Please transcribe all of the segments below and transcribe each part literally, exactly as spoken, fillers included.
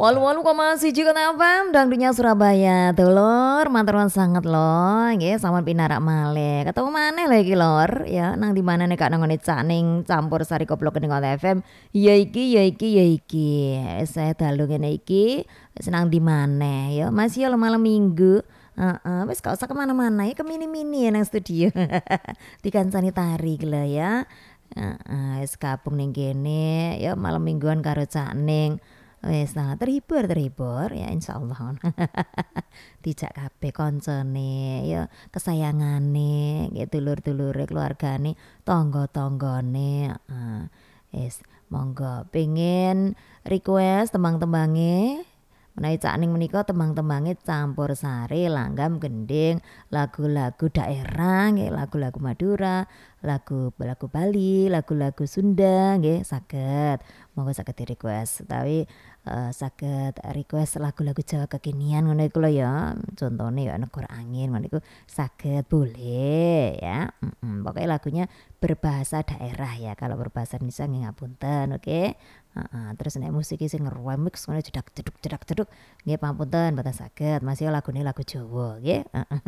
Walu-walu koma siji kota F M dangdutnya Surabaya dulur matur nuwun sanget lho nggih sampun pinarak malih ketemu maneh lho iki lur ya nang di mana nek nang ngene cak ning campur sari koplo kening Kota F M ya iki ya iki ya iki wis saya dalu ngene iki wis nang di maneh ya masih ya malam minggu heeh wis gak usah kemana-mana ya ke mini-mini ya nang studio dikancani tari lho ya heeh wis gabung ning kene ya malam mingguan karo cak ning wis nah terhibur terhibur ya insyaallah dijak kabeh koncone ya kesayangane nggih dulur-dulure keluargane tangga-tanggane heeh wis monggo pengin request tembang-tembange menawi cak ning menika tembang-tembange campursari langgam gending lagu-lagu daerah nggih lagu-lagu Madura lagu lagu Bali lagu-lagu Sunda nggih saged monggo saged di request utawi uh, saged request lagu-lagu Jawa kekinian ngono iku lho ya contone ya negor angin ngono iku saged boleh ya mm-mm. Pokoknya lagunya berbahasa daerah ya kalau berbahasa Indonesia nggih ngapunten oke okay? uh-uh. Terus nek musik sing remix ngono jedak jeduk jedak jeduk nggih pamunten mboten saged masih lagune lagu Jawa nggih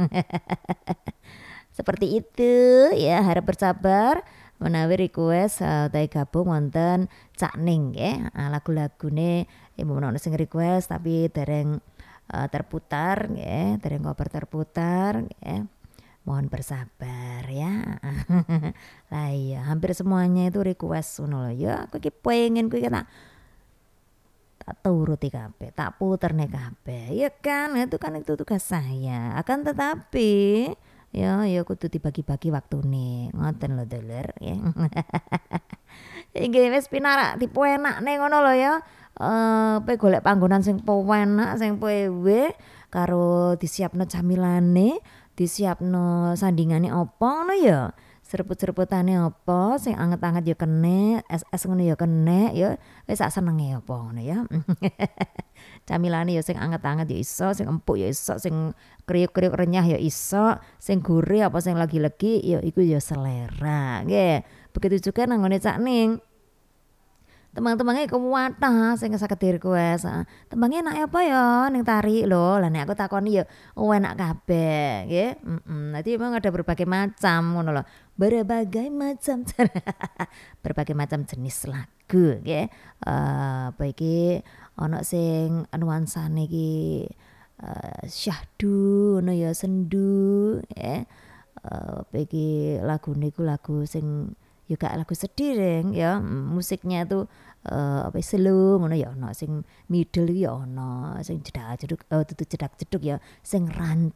seperti itu ya harap bersabar menawi request utawi uh, gabung wonten Cak Ning nggih uh, lagu-lagune ibu menawa sing request tapi dereng uh, terputar nggih dereng koper terputar nggih mohon bersabar ya lah iya hampir semuanya itu request ngono lho ya aku iki pengen kuwi tak tak turuti kabeh tak puter nek kabeh ya kan itu kan itu tugas saya akan tetapi ya ya kudu dibagi-bagi waktune ngoten lho dulur ya inggih wis pinarak tipe enak ning ngono lho ya eh pe golek panggonan sing penak sing pewe karo disiapno camilane disiapno sandingane apa ngono ya serput-serputane apa sing anget-anget ya kene es-es ngono ya kene ya wis sak senenge apa ngono ya camilane ya sing anget-anget ya iso sing empuk ya iso sing kriuk-kriuk renyah ya iso sing gurih apa sing lagi-legi ya iku ya selera nggih begitu juga nang ngene Cak Ning teman-temannya kuwatah sing saged di-request. Tembangnya enak apa ya ning tari lho. Lah nek aku takoni ya oh enak kabeh nggih. Heeh. Dadi memang ada berbagai macam ngono lho. Berbagai macam berbagai macam jenis lagu nggih. Eh apa iki ana sing nuansane iki uh, syahdu ngono ya sendu nggih. Uh, apa iki lagune ku lagu sing juga lagu sedih reng ya musiknya tuh uh, apa slow ngono ya ono sing middle ya ono sing jedak jeduk uh, tutu jedak jeduk ya sing